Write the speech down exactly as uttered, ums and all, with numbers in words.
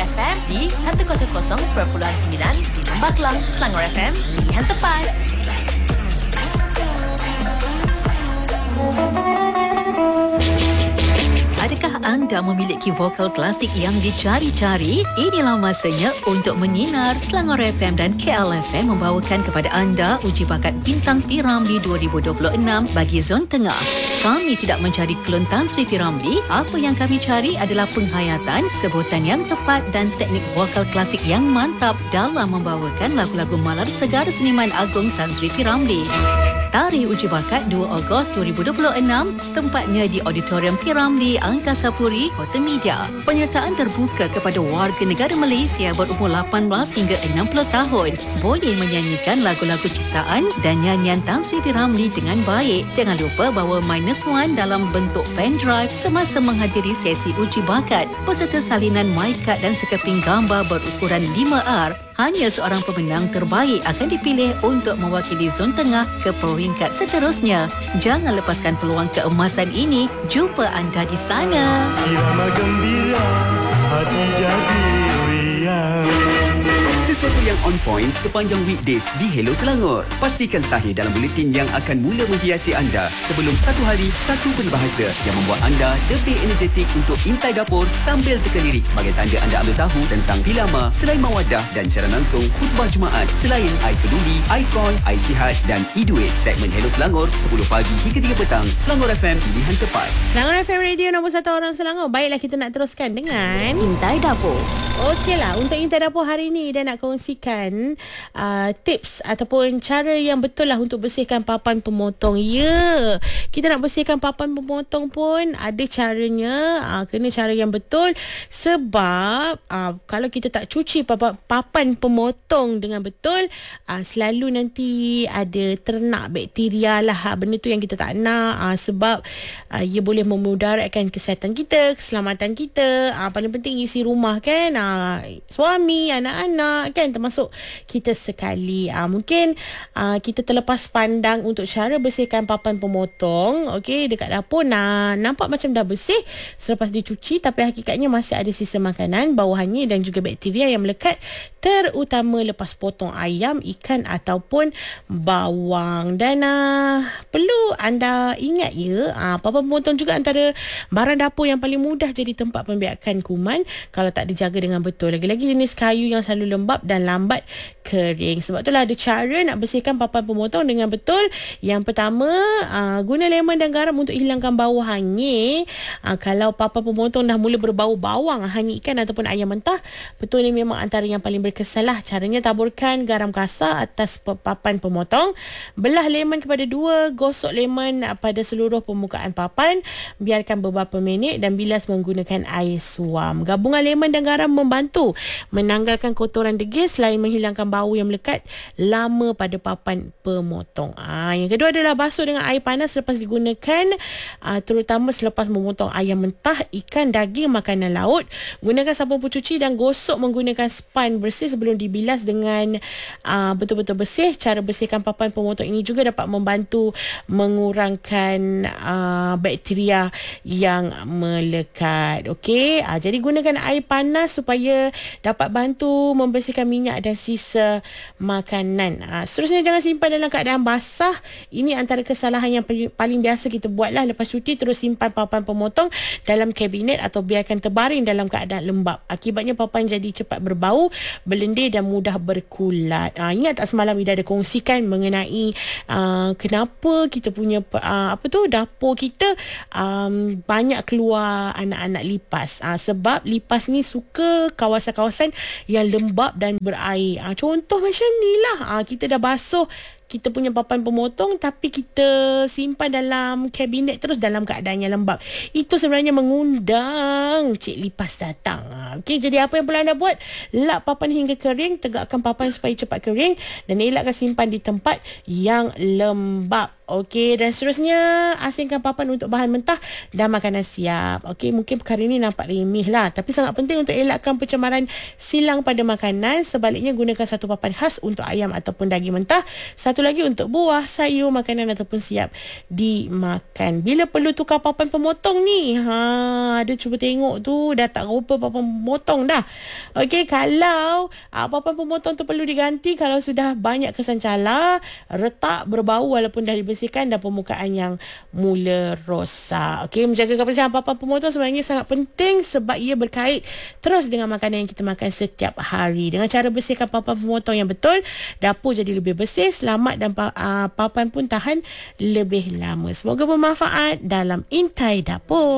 F M di seratus perpuluhan sembilan di Lembah Kelang. Selangor F M, pilihan tepat. Adakah anda memiliki vokal klasik yang dicari-cari? Inilah masanya untuk menyinar. Selangor F M dan K L F M membawakan kepada anda uji bakat Bintang P Ramlee dua ribu dua puluh enam bagi Zon Tengah. Kami tidak mencari klon Tan Sri P Ramlee. Apa yang kami cari adalah penghayatan, sebutan yang tepat dan teknik vokal klasik yang mantap dalam membawakan lagu-lagu malar segar seniman agung Tan Sri P Ramlee. Tarikh uji bakat dua Ogos dua ribu dua puluh enam, tempatnya di Auditorium P Ramlee, Angkasa Puri, Kota Media. Penyertaan terbuka kepada warga negara Malaysia berumur lapan belas hingga enam puluh tahun. Boleh menyanyikan lagu-lagu ciptaan dan nyanyian Tan Sri P Ramlee dengan baik. Jangan lupa bawa minus one dalam bentuk pen drive semasa menghadiri sesi uji bakat. Peserta salinan mic-card dan sekeping gambar berukuran lima R. Hanya seorang pemenang terbaik akan dipilih untuk mewakili Zon Tengah ke peringkat seterusnya. Jangan lepaskan peluang keemasan ini. Jumpa anda di sana. Irama gembira, hati jadi riang. Sesuatu yang on point sepanjang weekdays di Hello Selangor. Pastikan sahih dalam buletin yang akan mula menghiasi anda sebelum satu hari, satu peribahasa yang membuat anda lebih energetik untuk intai dapur sambil teka lirik sebagai tanda anda ambil tahu tentang Pilama, selain Mawadah dan siaran langsung khutbah Jumaat selain I Peduli, Icon, I Sihat dan E-Duit. Segmen Hello Selangor sepuluh pagi hingga tiga petang. Selangor F M, pilihan tepat. Selangor F M Radio nombor satu orang Selangor. Baiklah, kita nak teruskan dengan Intai Dapur. Okeylah, untuk Intai Dapur hari ni dan nak kongsikan uh, tips ataupun cara yang betul lah untuk bersihkan papan pemotong. Ya, yeah. Kita nak bersihkan papan pemotong pun ada caranya. Uh, kena cara yang betul. Sebab uh, kalau kita tak cuci papan, papan pemotong dengan betul, uh, selalu nanti ada ternak bakteria lah. Benda tu yang kita tak nak. Uh, sebab uh, ia boleh memudaratkan kesihatan kita, keselamatan kita. Uh, paling penting isi rumah kan. Uh, suami, anak-anak kan, termasuk kita sekali. uh, Mungkin uh, kita terlepas pandang untuk cara bersihkan papan pemotong. Okey, dekat dapur nah, nampak macam dah bersih selepas dicuci, tapi hakikatnya masih ada sisa makanan, bawahannya dan juga bakteria yang melekat, terutama lepas potong ayam, ikan ataupun bawang. Dan uh, perlu anda ingat ya, uh, papan pemotong juga antara barang dapur yang paling mudah jadi tempat pembiakan kuman kalau tak dijaga dengan betul. Lagi-lagi jenis kayu yang selalu lembab dan lambat kering. Sebab itulah ada cara nak bersihkan papan pemotong dengan betul. Yang pertama, uh, guna lemon dan garam untuk hilangkan bau hanyir. Uh, kalau papan pemotong dah mula berbau bawang, hanyir ikan ataupun ayam mentah, betul ni memang antara yang paling berkesan lah. Caranya, taburkan garam kasar atas papan pemotong, belah lemon kepada dua, gosok lemon pada seluruh permukaan papan, biarkan beberapa minit dan bilas menggunakan air suam. Gabungan lemon dan garam membantu menanggalkan kotoran degil selain menghilangkan bau yang melekat lama pada papan pemotong. Ah, yang kedua adalah basuh dengan air panas selepas digunakan, ah, terutama selepas memotong ayam mentah, ikan, daging, makanan laut. Gunakan sabun pencuci dan gosok menggunakan sponge bersih sebelum dibilas dengan ah, betul-betul bersih. Cara bersihkan papan pemotong ini juga dapat membantu mengurangkan ah, bakteria yang melekat. Okey, ah, jadi gunakan air panas supaya dapat bantu membersihkan minyak dan sisa makanan. Ha, seterusnya, jangan simpan dalam keadaan basah. Ini antara kesalahan yang paling biasa kita buat lah. Lepas cuci, terus simpan papan pemotong dalam kabinet atau biarkan terbaring dalam keadaan lembab. Akibatnya papan jadi cepat berbau, berlendir dan mudah berkulat. Ha, ingat tak semalam Ida ada kongsikan mengenai uh, kenapa kita punya uh, apa tu dapur kita um, banyak keluar anak-anak lipas. Ha, sebab lipas ni suka kawasan-kawasan yang lembab dan berair. Ha, contoh macam ni lah. Ha, kita dah basuh kita punya papan pemotong tapi kita simpan dalam kabinet terus dalam keadaan yang lembab. Itu sebenarnya mengundang cik lipas datang. Okey, jadi apa yang perlu anda buat? Lap papan hingga kering, tegakkan papan supaya cepat kering dan elakkan simpan di tempat yang lembab. Okey, dan seterusnya asingkan papan untuk bahan mentah dan makanan siap. Okey, mungkin perkara ini nampak remeh lah, tapi sangat penting untuk elakkan pencemaran silang pada makanan. Sebaliknya, gunakan satu papan khas untuk ayam ataupun daging mentah, satu lagi untuk buah, sayur, makanan ataupun siap dimakan. Bila perlu tukar papan pemotong ni? Ha, ada cuba tengok tu, dah tak rupa papan pemotong dah. Okey, kalau uh, papan pemotong tu perlu diganti kalau sudah banyak kesan cala, retak, berbau walaupun dah dibersihkan dan permukaan yang mula rosak. Okey, menjaga kebersihan papan pemotong sebenarnya sangat penting sebab ia berkait terus dengan makanan yang kita makan setiap hari. Dengan cara bersihkan papan pemotong yang betul, dapur jadi lebih bersih, selamat dan uh, papan pun tahan lebih lama. Semoga bermanfaat dalam Intai Dapur.